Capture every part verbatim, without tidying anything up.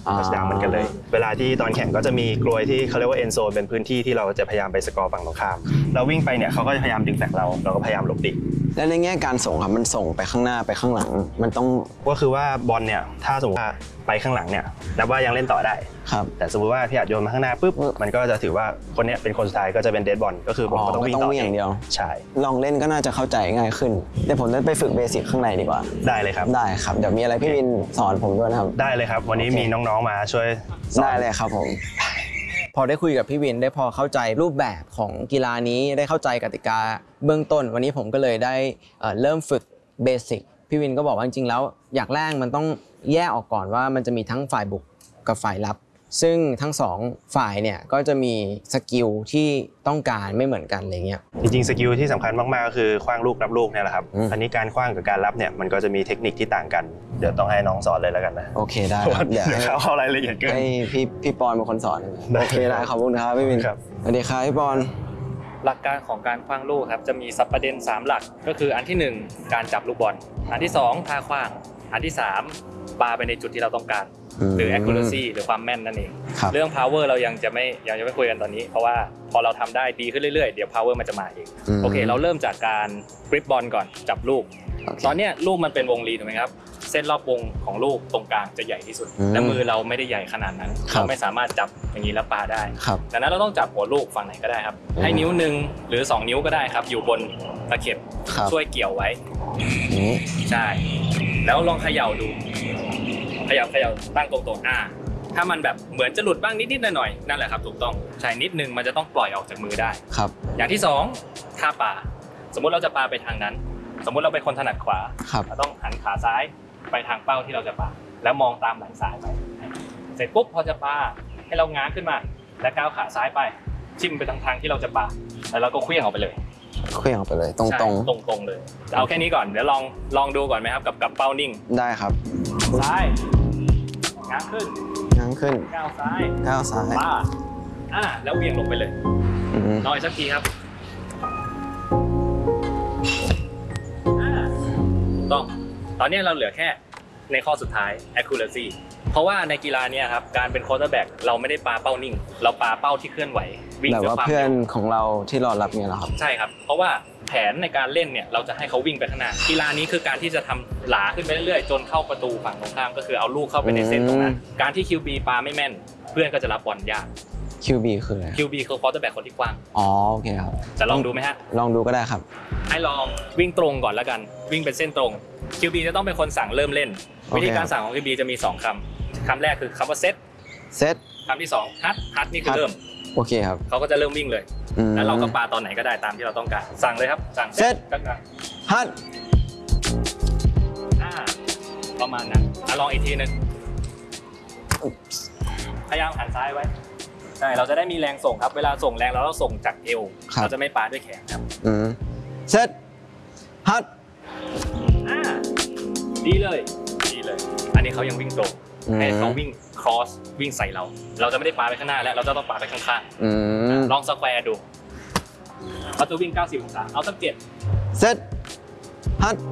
ทัชดาวน์เหมือนกันเลยเวลาที่ตอนแข่งก็จะมีกลวยที่เขาเรียกว่าเอ็นโซนเป็นพื้นที่ที่เราจะพยายามไปสกอร์ฝั่งตรงข้ามเราวิ่งไปเนี่ยเขาก็จะพยายามดึงแฟกเราเราก็พยายามหลบดิแล้วในแง่การส่งครับมันส่งไปข้างหน้าไปข้างหลังมันต้องก็คือว่าบอลเนี่ยถ้าสมมติว่าไปข้างหลังเนี่ยนับว่ายังเล่นต่อได้ครับแต่สมมติว่าพี่อาจโยนมาข้างหน้าปุ๊บมันก็จะถือว่าคนนี้เป็นคนสุดท้ายก็จะเป็นเดดบอลก็คือผมก็ต้องวิ่งต่ออย่างเดียวใช่ลองเล่นก็น่าจะเข้าใจง่ายขึ้นเดี๋ยวผมจะไปฝึกเบสิกข้างในดีกว่าได้เลยครับได้ครับเดี๋ยวมีอะไรพี่วินสอนผมด้วยนะครับได้เลยครับวันนี้มีน้องๆมาช่วยได้เลยครับผมพอได้คุยกับพี่วินได้พอเข้าใจรูปแบบของกีฬานี้ได้เข้าใจกติกาเบื้องต้นวันนี้ผมก็เลยได้เริ่มฝึกเบสิกพี่วินก็บอกว่าจริงๆแล้วอย่างแรกมันต้องแยกออกก่อนว่ามันจะมีทั้งฝ่ายบุกกับฝ่ายรับซึ่งทั้งสองฝ่ายเนี่ยก็จะมีสกิลที่ต้องการไม่เหมือนกันอะไรเงี้ยจริงๆสกิลที่สำคัญมากๆก็คือขว้างลูกรับลูกเนี่ยแหละครับอันนี้การขว้างกับการรับเนี่ยมันก็จะมีเทคนิคที่ต่างกันเดี๋ยวต้องให้น้องสอนเลยแล้วกันนะโอเคได้ครับเดี๋ยวเขาเอารายละเอียดเกินให้พี่พี่ปอนเป็นคนสอนโอเคได้ขอบคุณครับพี่วินครับสวัสดีครับพี่ปอนหลักการของการขว้างลูกครับจะมีสับประเด็นสามหลักก็คืออันที่หนึ่งการจับลูกบอลอันที่สองท่าขว้างอันที่สามปาไปในจุดที่เราต้องการหรือ accuracy หรือความแม่นนั่นเองเรื่อง power เรายังจะไม่ยังจะไม่คุยกันตอนนี้เพราะว่าพอเราทำได้ดีขึ้นเรื่อยๆเดี๋ยว power มันจะมาเองโอเคเราเริ่มจากการกริปบอลก่อนจับลูกตอนนี้ลูกมันเป็นวงรีถูกไหมครับเส้นรอบวงของลูกตรงกลางจะใหญ่ที่สุดและมือเราไม่ได้ใหญ่ขนาดนั้นเราไม่สามารถจับอย่างนี้แล้วปาได้ดังนั้นเราต้องจับหัวลูกฝั่งไหนก็ได้ครับให้นิ้วหนึ่งหรือสองนิ้วก็ได้ครับอยู่บนตะเข็บช่วยเกี่ยวไว้ใช่แล้วลองเขย่าดูเขย่าเขย่าตั้งตรงๆอ่าถ้ามันแบบเหมือนจะหลุดบ้างนิดๆหน่อยๆนั่นแหละครับถูกต้องใช่นิดนึงมันจะต้องปล่อยออกจากมือได้ครับอย่างที่สองท่าปาสมมุติเราจะปาไปทางนั้นสมมุติเราเป็นคนถนัดขวาเราต้องหันขาซ้ายไปทางเป้าที่เราจะปาแล้วมองตามไหล่ซ้ายไปเสร็จปุ๊บพอจะปาให้เราง้างขึ้นมาและก้าวขาซ้ายไปชิ่มไปทางทางที่เราจะปาแล้วเราก็เคลื่อนออกไปเลยเคลื่อนออกไปเลยตรงๆตรงตรงๆเลยเอาแค่นี้ก่อนเดี๋ยวลองลองดูก่อนไหมครับกับกับเป้านิ่งได้ครับซ้ายง้างขึ้นง้างขึ้นก้าวซ้ายก้าวซ้ายปาอ่าแล้วเวียงลงไปเลยลองอีกสักทีครับต้องตอนนี้เราเหลือแค่ในข้อสุดท้าย accuracy เพราะว่าในกีฬาเนี่ยครับการเป็นโควอเตอร์แบ็กเราไม่ได้ปาเป้านิ่งเราปาเป้าที่เคลื่อนไหววิ่งแบบว่าเพื่อนของเราที่รอรับเนี่ยหรอครับใช่ครับเพราะว่าแผนในการเล่นเนี่ยเราจะให้เขาวิ่งไปข้างหน้ากีฬานี้คือการที่จะทำหลาขึ้นไปเรื่อยๆจนเข้าประตูฝั่งตรงข้ามก็คือเอาลูกเข้าไปในเส้นตรงนั้นการที่ คิว บี ปาไม่แม่นเพื่อนก็จะรับบอลยากคิว บี คืออะไรคิว บี คือโควอเตอร์แบ็กคนที่กว้างอ๋อโอเคครับจะลองดูไหมฮะลองดูก็ได้ครับให้ลองวิ่งตรงก่อนแล้วกันวิ่งเป็นเส้นตรง คิว บี จะต้องเป็นคนสั่งเริ่มเล่นวิธีการสั่งของ คิว บี จะมีสองคำคำแรกคือคำว่าเซตเซตคำที่สองฮัทฮัทนี่คือเริ่มโอเคครับเขาก็จะเริ่มวิ่งเลยแล้วเราก็ปาตอนไหนก็ได้ตามที่เราต้องการสั่งเลยครับสั่งเซตฮัทอ่าประมาณนั้นลองอีกทีนึงพยายามหันซ้ายไว้ใช่เราจะได้มีแรงส่งครับเวลาส่งแรงเราต้องส่งจากเอวเราจะไม่ปาด้วยแขนครับเซตฮัทอ่าดีเลยดีเลยอันนี้เขายังวิ่งตรงให้เขาวิ่ง cross วิ่งใส่เราเราจะไม่ได้ปาไปข้างหน้าแล้วเราจะต้องปาไปข้างๆลองสแควร์ดูประตูวิ่งเก้าสิบองศาเอาสักเจ็ดเซตฮัท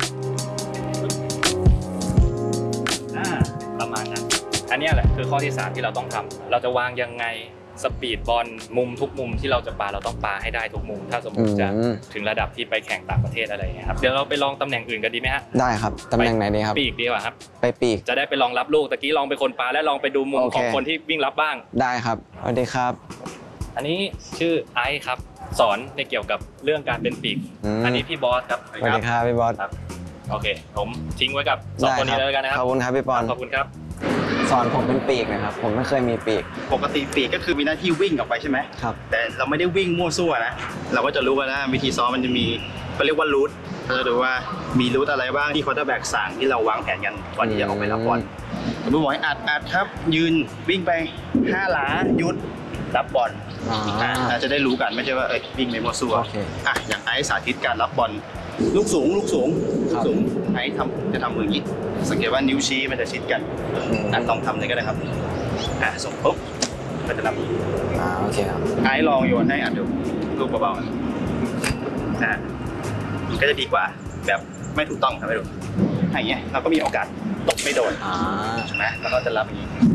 อ่าประมาณนั้นอันนี้แหละคือข้อที่สามที่เราต้องทำเราจะวางยังไงสปีดบอลมุมทุกมุมที่เราจะปาเราต้องปาให้ได้ทุกมุมถ้าสมมติจะถึงระดับที่ไปแข่งต่างประเทศอะไรอย่างเงี้ยครับเดี๋ยวเราไปลองตำแหน่งอื่นกันดีไหมฮะได้ครับตำแหน่งไหนดีครับปีกดีกว่าครับไปปีกจะได้ไปลองรับลูกตะกี้ลองไปคนปาและลองไปดูมุมของคนที่วิ่งรับบ้างได้ครับสวัสดีครับอันนี้ชื่อไอซ์ครับสอนในเกี่ยวกับเรื่องการเป็นปีกอันนี้พี่บอสครับสวัสดีครับพี่บอสโอเคผมทิ้งไว้กับสองคนนี้แล้วกันนะครับขอบคุณครับพี่ปอนขอบคุณครับสอนผมเป็นปีกนะครับผมไม่เคยมีปีกปกติปีกก็คือมีหน้าที่วิ่งออกไปใช่ไหมครับแต่เราไม่ได้วิ่งมั่วซั่วนะเราก็จะรู้ว่าวิธีซ้อมมันจะมีเขาเรียกว่ารูทเราจะดูว่ามีรูทอะไรบ้างที่ควอเตอร์แบ็กสั่งที่เราวางแผนกันก่อนที่จะออกไปรับบอลสมมติบอกให้อัดอัดครับยืนวิ่งไปห้าหลาหยุดรับบอลอาจจะได้รู้กันไม่ใช่ว่าเอ้ยวิ่งไม่มั่วซั่วอ่ะอย่างไอซ์สาธิตการรับบอลลูกสูงลูกสูงลูกสูงไอ้ทำจะทำมืออย่างนี้สังเกตว่านิ้วชี้มันจะชิดกันอ่ะลองทำเลยก็ได้ครับอ่ะส่งปุ๊บมันจะทำอย่างนี้อ่าโอเคครับไอ้ลองโยนให้อ่ะดูลูกเบาๆอ่ะมันก็จะดีกว่าแบบไม่ถูกต้องทำให้ดูอย่างเงี้ยเราก็มีโอกาสตกไม่โดนใช่ไหมแล้วก็จะรับอย่างนี้